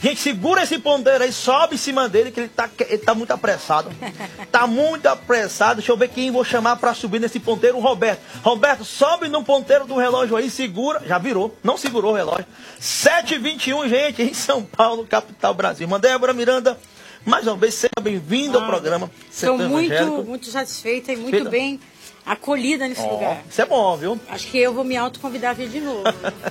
Gente, segura esse ponteiro aí, sobe em cima dele, que ele tá muito apressado. Tá muito apressado. Deixa eu ver quem vou chamar pra subir nesse ponteiro, o Roberto. Roberto, sobe no ponteiro do relógio aí, segura. Já virou, não segurou o relógio. 7h21, gente, em São Paulo, capital Brasil. Irmã Débora Miranda, mais uma vez, seja bem-vinda ao programa. Estou muito satisfeita e muito bem acolhida nesse lugar. Isso é bom, viu? Acho que eu vou me autoconvidar a vir de novo.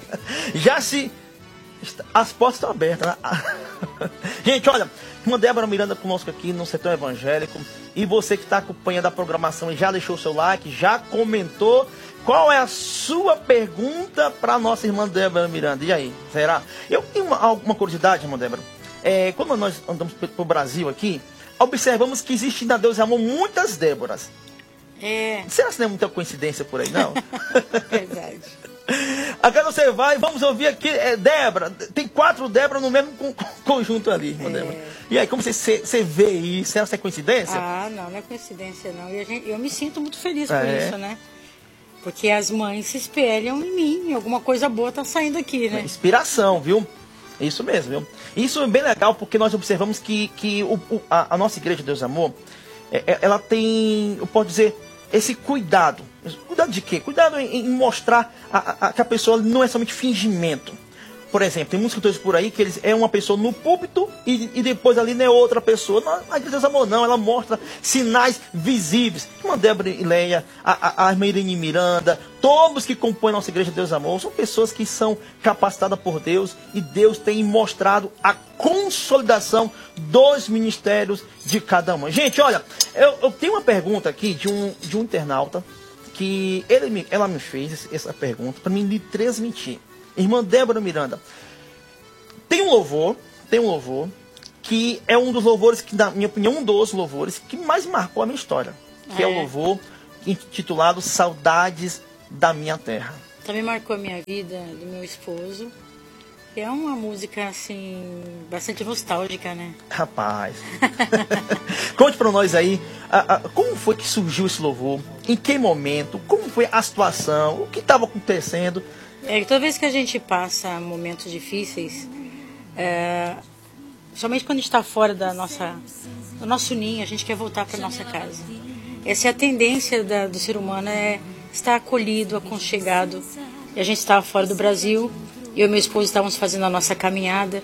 As portas estão abertas, né? Gente, olha, irmã Débora Miranda conosco aqui no Setor Evangélico. E você que está acompanhando a programação e já deixou o seu like, já comentou. Qual é a sua pergunta para a nossa irmã Débora Miranda? E aí, será? Eu tenho alguma curiosidade, irmã Débora. Quando nós andamos pelo Brasil aqui, observamos que existe na Deus e Amor muitas Déboras. Será que não é muita coincidência por aí, não? Verdade. Agora você vai, vamos ouvir aqui, Débora. Tem 4 Débora no mesmo conjunto ali, irmã Débora. E aí, como você vê isso? Será que é coincidência? Não é coincidência, não. E eu me sinto muito feliz por isso, né? Porque as mães se espelham em mim, alguma coisa boa tá saindo aqui, né? Inspiração, viu? Isso mesmo, viu? Isso é bem legal porque nós observamos que a nossa Igreja de Deus e Amor, ela tem, eu posso dizer, esse cuidado. Cuidado de quê? Cuidado em mostrar que a pessoa não é somente fingimento. Por exemplo, tem muitos escritores por aí que eles é uma pessoa no púlpito e depois ali não é outra pessoa. Não, a Igreja de Deus e Amor não, ela mostra sinais visíveis. Irmã Débora e Leia, a irmã Irene Miranda, todos que compõem a nossa Igreja de Deus e Amor, são pessoas que são capacitadas por Deus e Deus tem mostrado a consolidação dos ministérios de cada uma. Gente, olha, eu tenho uma pergunta aqui de um internauta que ela me fez essa pergunta para mim lhe transmitir. Irmã Débora Miranda, tem um louvor que é um dos louvores que, na minha opinião, um dos louvores que mais marcou a minha história, que é o louvor intitulado Saudades da Minha Terra. Também marcou a minha vida, do meu esposo. É uma música, assim, bastante nostálgica, né? Rapaz, conte para nós aí, como foi que surgiu esse louvor? Em que momento? Como foi a situação? O que estava acontecendo? Toda vez que a gente passa momentos difíceis, somente quando a gente está fora do nosso ninho, a gente quer voltar para nossa casa. Essa é a tendência do ser humano, estar acolhido, aconchegado. E a gente estava fora do Brasil, eu e meu esposo estávamos fazendo a nossa caminhada.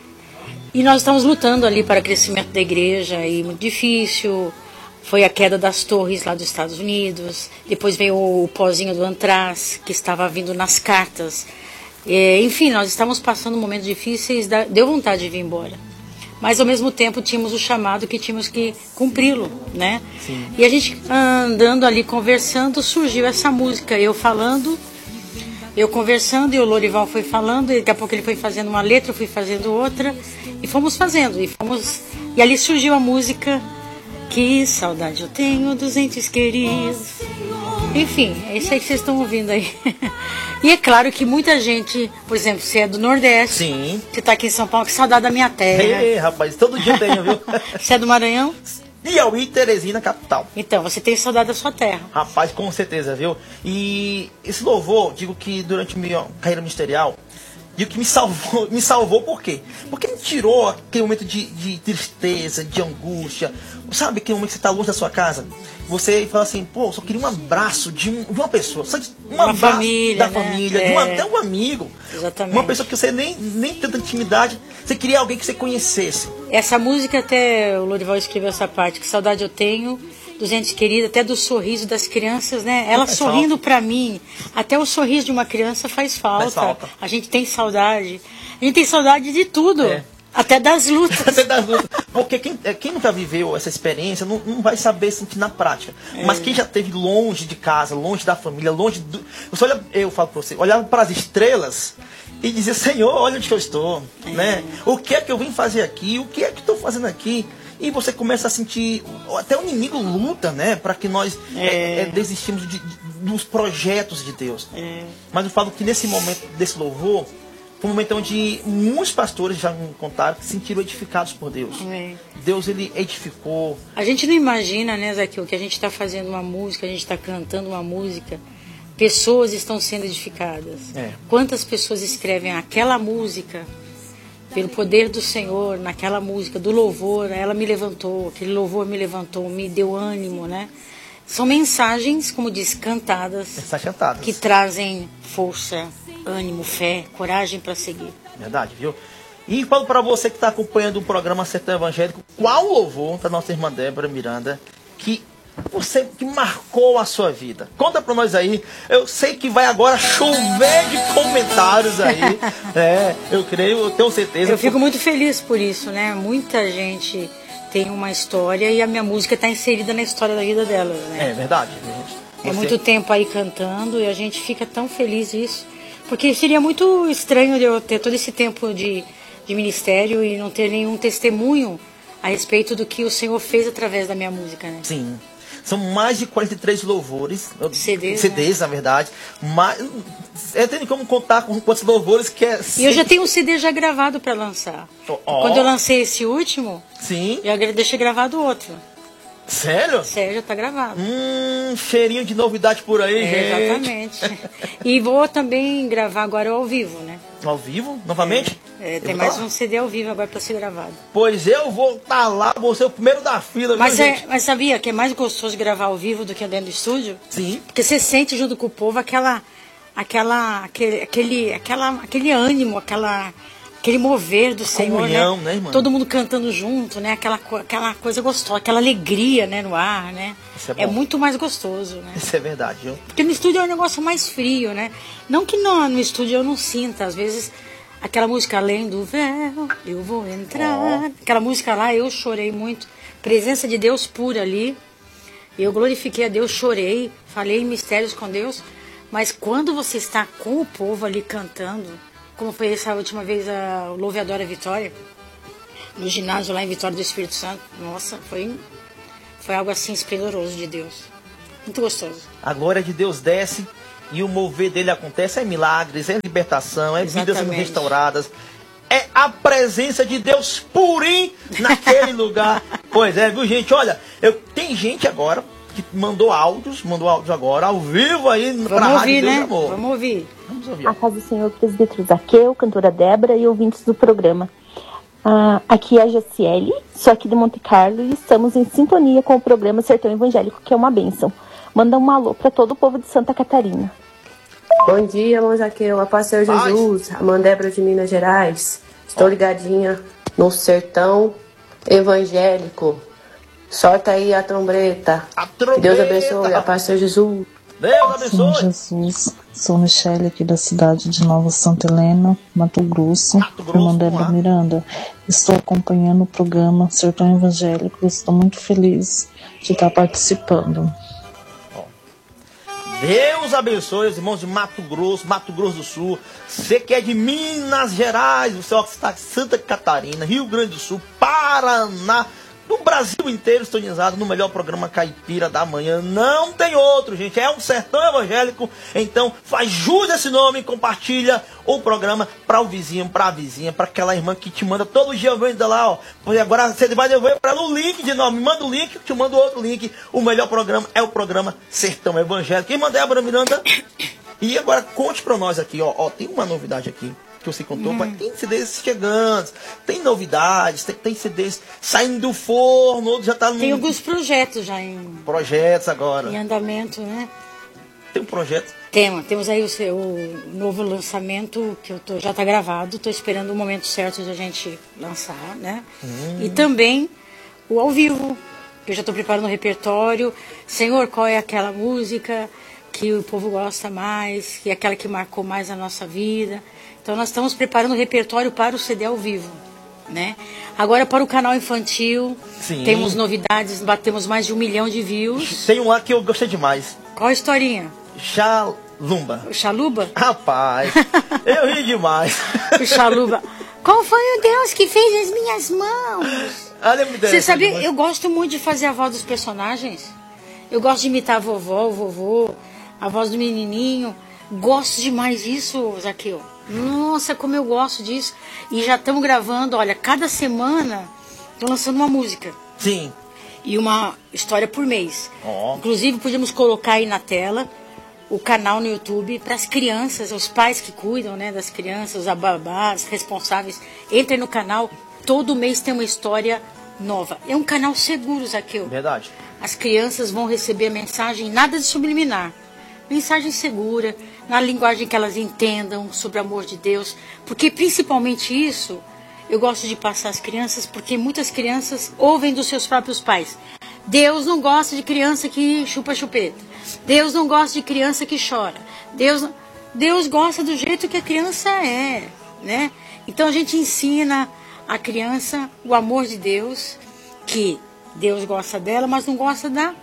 E nós estávamos lutando ali para o crescimento da igreja, e muito difícil. Foi a queda das torres lá dos Estados Unidos, depois veio o pozinho do Antraz, que estava vindo nas cartas. Enfim, nós estávamos passando momentos difíceis, deu vontade de vir embora. Mas ao mesmo tempo tínhamos o chamado que tínhamos que cumpri-lo, né? Sim. E a gente andando ali, conversando, surgiu essa música, eu falando, eu conversando, e o Lorival foi falando, e daqui a pouco ele foi fazendo uma letra, eu fui fazendo outra, e fomos fazendo, e ali surgiu a música... Que saudade eu tenho dos entes queridos. Enfim, é isso aí que vocês estão ouvindo aí. E é claro que muita gente, por exemplo, você é do Nordeste, Sim. Você está aqui em São Paulo, que saudade da minha terra. Ei, rapaz, todo dia tenho, viu? Você é do Maranhão? Piauí, Teresina, capital. Então, você tem saudade da sua terra. Rapaz, com certeza, viu? E esse louvor, digo que durante minha carreira ministerial, digo que me salvou por quê? Porque me tirou aquele momento de tristeza, de angústia. Sabe aquele momento que você está longe da sua casa? Você fala assim, pô, só queria um abraço de uma pessoa. Só uma família, da família, até um amigo. Exatamente. Uma pessoa que você nem tanta intimidade. Você queria alguém que você conhecesse. Essa música, até o Lorival escreveu essa parte, que saudade eu tenho dos entes queridos, até do sorriso das crianças, né? Ela sorrindo para mim, até o sorriso de uma criança faz falta. A gente tem saudade. A gente tem saudade de tudo. Até das lutas. Até das lutas. Porque quem nunca viveu essa experiência não vai saber sentir na prática. Mas quem já esteve longe de casa, longe da família, longe do... Eu falo para você, olhava para as estrelas e dizia, Senhor, olha onde eu estou. Né? O que é que eu vim fazer aqui? O que é que estou fazendo aqui? E você começa a sentir, até o inimigo luta, né, para que nós desistimos dos projetos de Deus. Mas eu falo que nesse momento desse louvor, foi um momento onde muitos pastores já me contaram que se sentiram edificados por Deus. Deus, ele edificou. A gente não imagina, né, Zaqueu, que a gente está fazendo uma música, a gente está cantando uma música, pessoas estão sendo edificadas. Quantas pessoas escrevem aquela música pelo poder do Senhor, naquela música, do louvor, ela me levantou, aquele louvor me levantou, me deu ânimo, né? São mensagens, como diz, cantadas, que trazem força, ânimo, fé, coragem para seguir. Verdade, viu? E falo para você que está acompanhando o programa Sertão Evangélico, qual louvor da nossa irmã Débora Miranda que marcou a sua vida? Conta para nós aí. Eu sei que vai agora chover de comentários aí. Eu creio, eu tenho certeza. Eu fico muito feliz por isso, né? Muita gente tem uma história e a minha música está inserida na história da vida delas, né? É verdade. É muito tempo aí cantando e a gente fica tão feliz isso. Porque seria muito estranho eu ter todo esse tempo de ministério e não ter nenhum testemunho a respeito do que o Senhor fez através da minha música, né? Sim. São mais de 43 louvores. CDs, né? Na verdade. Mas eu tenho como contar com quantos louvores que é. E eu já tenho um CD já gravado para lançar. Quando eu lancei esse último, sim, já deixei gravado outro. Sério? Sério, já tá gravado. Cheirinho de novidade por aí, gente. Exatamente. E vou também gravar agora ao vivo, né? Ao vivo? Novamente? Tem mais um CD ao vivo agora para ser gravado. Pois eu vou estar lá, vou ser o primeiro da fila, mas viu, gente? Mas sabia que é mais gostoso gravar ao vivo do que dentro do estúdio? Sim. Porque você sente junto com o povo aquele ânimo, aquele mover do Senhor, comunhão, né? Irmão? Todo mundo cantando junto, né? Aquela coisa gostosa, aquela alegria, né, no ar, né? Isso é muito mais gostoso, né? Isso é verdade, viu? Porque no estúdio é um negócio mais frio, né? Não que no estúdio eu não sinta, às vezes, aquela música Além do Véu, eu vou entrar. Aquela música lá, eu chorei muito. Presença de Deus pura ali. Eu glorifiquei a Deus, chorei, falei em mistérios com Deus. Mas quando você está com o povo ali cantando, como foi essa última vez a Louve e Adora a Vitória, no ginásio lá em Vitória do Espírito Santo, nossa, foi algo assim esplendoroso de Deus. Muito gostoso. A glória de Deus desce e o mover dele acontece. É milagres, é libertação, é vidas sendo restauradas. É a presença de Deus purinho naquele lugar. Pois é, viu, gente? Olha, tem gente agora que mandou áudios agora, ao vivo aí pra Rádio Deus, né? Amor. Vamos ouvir. A paz do Senhor, presbítero Zaqueu, cantora Débora e ouvintes do programa. Aqui é a Jaciele, sou aqui de Monte Carlo e estamos em sintonia com o programa Sertão Evangélico, que é uma bênção. Manda um alô para todo o povo de Santa Catarina. Bom dia, irmão Zaqueu, a paz do Senhor Jesus, a irmã Débora de Minas Gerais. Estou ligadinha no Sertão Evangélico. Solta aí a trombeta. Que Deus abençoe, a paz do Senhor Jesus. Deus abençoe. Senhor Jesus, sou Michele aqui da cidade de Nova Santa Helena, Mato Grosso, irmã Débora Miranda. Estou acompanhando o programa Sertão Evangélico e estou muito feliz de estar participando. Deus abençoe os irmãos de Mato Grosso do Sul. Você que é de Minas Gerais, você que está em Santa Catarina, Rio Grande do Sul, Paraná, no Brasil inteiro sintonizado no melhor programa caipira da manhã. Não tem outro, gente. É um Sertão Evangélico. Então, faz jus esse nome e compartilha o programa para o vizinho, para a vizinha, para aquela irmã que te manda todo dia. Eu ainda lá, ó. Pois agora você vai devolver para ela o link de nome. Me manda o link, eu te mando outro link. O melhor programa é o programa Sertão Evangélico. Irmã Débora Miranda. E agora conte para nós aqui, ó. Tem uma novidade aqui que você contou, mas tem CDs chegando, tem novidades, tem CDs saindo do forno, outros já tá no... Tem alguns projetos já em... Projetos agora. Em andamento, né? Tem um projeto? Temos aí o novo lançamento, que já está gravado, estou esperando o momento certo de a gente lançar, né? E também o ao vivo, que eu já estou preparando o repertório. Senhor, qual é aquela música que o povo gosta mais, que é aquela que marcou mais a nossa vida? Então nós estamos preparando o repertório para o CD ao vivo, né? Agora para o canal infantil, sim, temos novidades, batemos mais de 1 milhão de views. Tem um lá que eu gostei demais. Qual a historinha? Xalumba. O Xaluba? Rapaz, eu ri demais. O Xaluba. Qual foi o Deus que fez as minhas mãos? Você sabia, eu gosto muito de fazer a voz dos personagens. Eu gosto de imitar a vovó, o vovô, a voz do menininho. Gosto demais disso, Zaqueu. Nossa, como eu gosto disso. E já estamos gravando, olha, cada semana estou lançando uma música. Sim. E uma história por mês. Inclusive, podíamos colocar aí na tela o canal no YouTube para as crianças, os pais que cuidam, né, das crianças, os babás, responsáveis. Entrem no canal, todo mês tem uma história nova. É um canal seguro, Zaqueu. Verdade. As crianças vão receber a mensagem, nada de subliminar. Mensagem segura, na linguagem que elas entendam sobre o amor de Deus. Porque principalmente isso, eu gosto de passar às crianças, porque muitas crianças ouvem dos seus próprios pais. Deus não gosta de criança que chupa chupeta. Deus não gosta de criança que chora. Deus gosta do jeito que a criança é, né? Então a gente ensina a criança o amor de Deus, que Deus gosta dela, mas não gosta da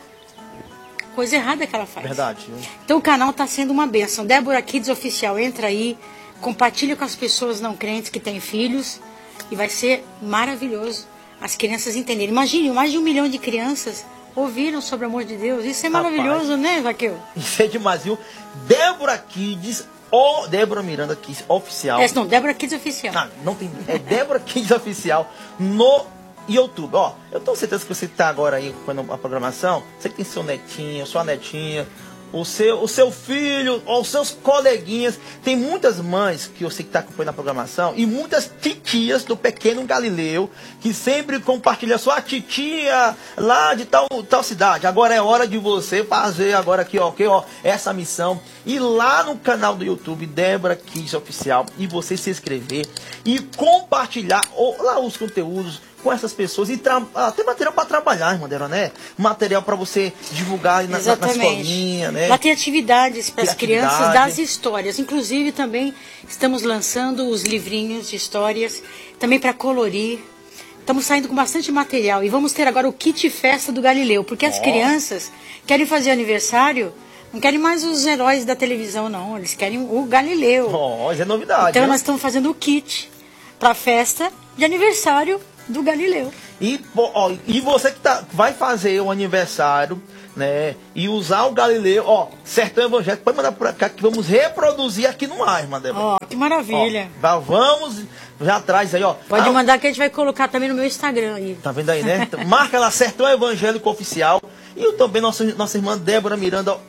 coisa errada que ela faz. Verdade. Então o canal está sendo uma bênção. Débora Kids Oficial, entra aí, compartilha com as pessoas não crentes que têm filhos e vai ser maravilhoso as crianças entenderem. Imagine, mais de 1 milhão de crianças ouviram sobre o amor de Deus. Isso é maravilhoso, né, Zaqueu? Isso é demais, viu? Débora Kids, Débora Miranda Kids Oficial. Não, Débora Kids Oficial. Ah, não tem. É Débora Kids Oficial no YouTube. Ó, eu tenho certeza que você está agora aí com a programação. Você que tem seu netinho, sua netinha, o seu filho, ou os seus coleguinhas. Tem muitas mães que eu sei que está acompanhando a programação e muitas titias do pequeno Galileu que sempre compartilham sua titia lá de tal cidade. Agora é hora de você fazer agora aqui, ó, essa missão. Ir lá no canal do YouTube Débora Kids Oficial e você se inscrever e compartilhar lá os conteúdos com essas pessoas e ter material para trabalhar, irmã Débora, né? Material para você divulgar na escolinha, né? Lá tem atividades para as crianças das histórias. Inclusive também estamos lançando os livrinhos de histórias, também para colorir. Estamos saindo com bastante material e vamos ter agora o kit festa do Galileu, porque as crianças querem fazer aniversário, não querem mais os heróis da televisão, não. Eles querem o Galileu. Isso é novidade. Então nós estamos fazendo o kit para a festa de aniversário do Galileu. E você que vai fazer o aniversário, né? E usar o Galileu, Sertão Evangélico, pode mandar por cá que vamos reproduzir aqui no ar, irmã Débora. Que maravilha. Vamos já atrás aí, Pode mandar que a gente vai colocar também no meu Instagram aí. Tá vendo aí, né? Então, marca lá Sertão Evangélico Oficial e também nossa irmã Débora Miranda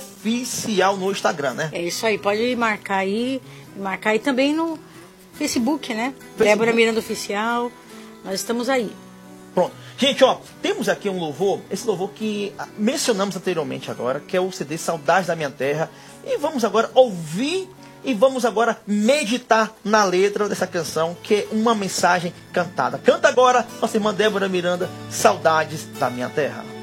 Oficial no Instagram, né? É isso aí, pode marcar aí também no Facebook, né? Débora Miranda Oficial. Nós estamos aí. Pronto. Gente, temos aqui um louvor, esse louvor que mencionamos anteriormente agora, que é o CD Saudades da Minha Terra. E vamos agora ouvir e vamos agora meditar na letra dessa canção, que é uma mensagem cantada. Canta agora nossa irmã Débora Miranda, Saudades da Minha Terra.